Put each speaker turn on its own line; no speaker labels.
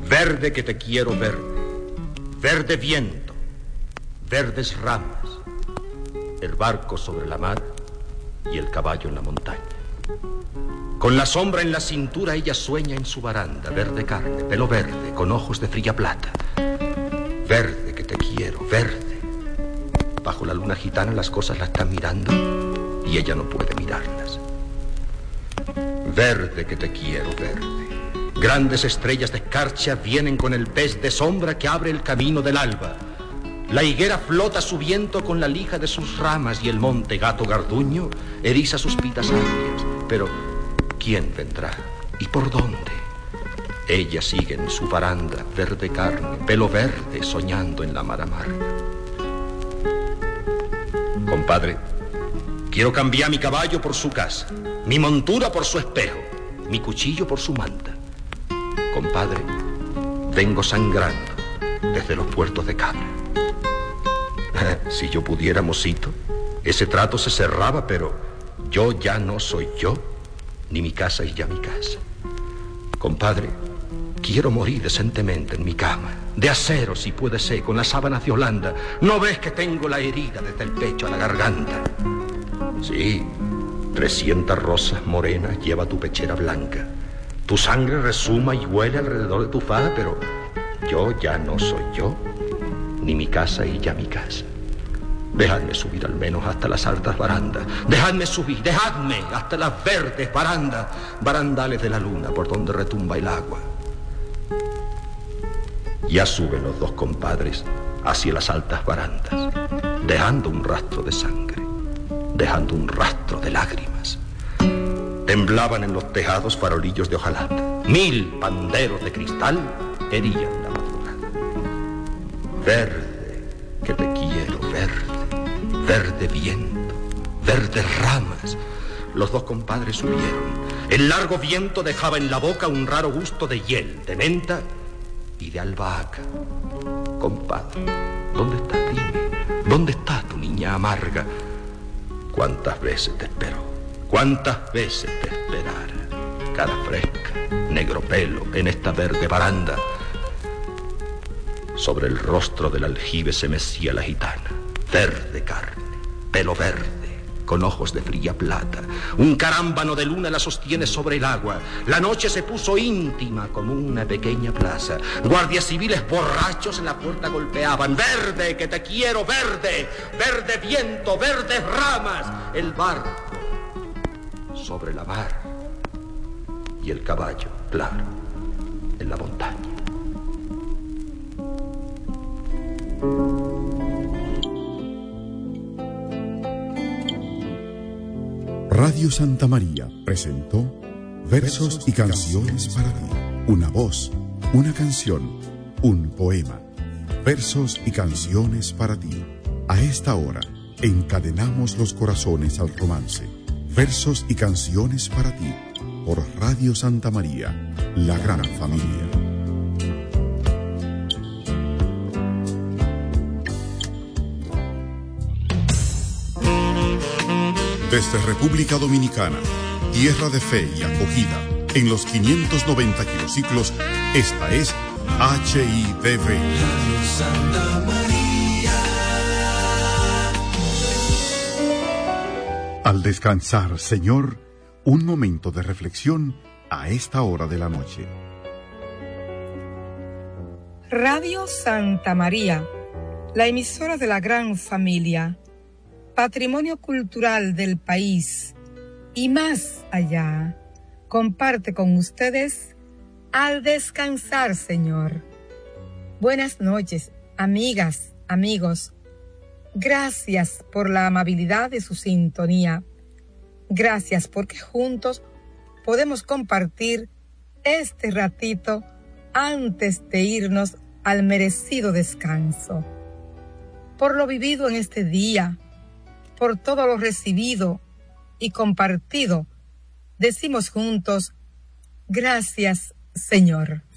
Verde que te quiero verde, verde viento, verdes ramas, el barco sobre la mar y el caballo en la montaña. Con la sombra en la cintura ella sueña en su baranda, verde carne, pelo verde, con ojos de fría plata. Verde que te quiero, verde. Bajo la luna gitana las cosas la están mirando y ella no puede mirarlas. Verde que te quiero, verde. Grandes estrellas de escarcha vienen con el pez de sombra que abre el camino del alba. La higuera flota su viento con la lija de sus ramas y el monte gato garduño eriza sus pitas agrias. Pero, ¿quién vendrá? ¿Y por dónde? Ella sigue en su baranda, verde carne, pelo verde, soñando en la mar amarga. Compadre, quiero cambiar mi caballo por su casa, mi montura por su espejo, mi cuchillo por su manta. Compadre, vengo sangrando desde los puertos de Cabra. Si yo pudiera, mocito, ese trato se cerraba, pero yo ya no soy yo, ni mi casa es ya mi casa. Compadre, quiero morir decentemente en mi cama, de acero si puede ser, con las sábanas de Holanda. ¿No ves que tengo la herida desde el pecho a la garganta? Sí, 300 rosas morenas lleva tu pechera blanca. Tu sangre resuma y huele alrededor de tu faja, pero yo ya no soy yo, ni mi casa y ya mi casa. Dejadme subir al menos hasta las altas barandas. Dejadme subir, dejadme hasta las verdes barandas, barandales de la luna por donde retumba el agua. Ya suben los dos compadres hacia las altas barandas, dejando un rastro de sangre, dejando un rastro de lágrimas. Temblaban en los tejados farolillos de hojalata. 1000 panderos de cristal herían la madrugada. Verde, que te quiero, verde, verde viento, verdes ramas. Los dos compadres subieron. El largo viento dejaba en la boca un raro gusto de hiel, de menta y de albahaca. Compadre, ¿dónde estás? Dime, ¿dónde está tu niña amarga? ¿Cuántas veces te espero? ¿Cuántas veces te esperara? Cara fresca, negro pelo, en esta verde baranda. Sobre el rostro del aljibe se mecía la gitana. Verde carne, pelo verde, con ojos de fría plata. Un carámbano de luna la sostiene sobre el agua. La noche se puso íntima como una pequeña plaza. Guardias civiles borrachos en la puerta golpeaban. Verde, que te quiero, verde, verde viento, verdes ramas. El barco sobre la mar y el caballo, claro, en la montaña.
Radio Santa María presentó Versos y canciones para ti. Una voz, una canción, un poema. Versos y canciones para ti. A esta hora, encadenamos los corazones al romance. Versos y canciones para ti, por Radio Santa María, la gran familia. Desde República Dominicana, tierra de fe y acogida, en los 590 kilociclos, esta es HIDV. Radio Santa María. Al descansar, Señor, un momento de reflexión a esta hora de la noche.
Radio Santa María, la emisora de la gran familia, patrimonio cultural del país y más allá, comparte con ustedes Al descansar, Señor. Buenas noches, amigas, amigos. Gracias por la amabilidad de su sintonía. Gracias porque juntos podemos compartir este ratito antes de irnos al merecido descanso. Por lo vivido en este día, por todo lo recibido y compartido, decimos juntos, gracias, Señor.